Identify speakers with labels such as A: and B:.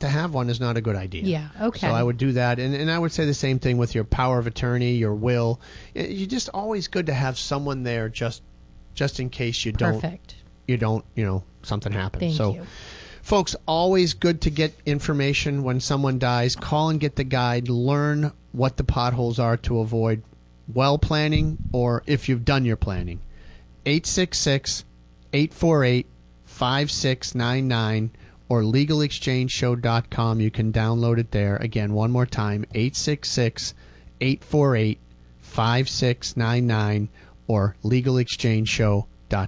A: to have one is not a good idea.
B: Yeah, okay.
A: So I would do that. And I would say the same thing with your power of attorney, your will. You're just always good to have someone there just in case you don't, something happens.
B: Thank you.
A: Folks, always good to get information when someone dies. Call and get the guide. Learn what the potholes are to avoid well planning, or if you've done your planning. 866-848-5699 or legalexchangeshow.com. You can download it there. Again, one more time, 866-848-5699 or legalexchangeshow.com.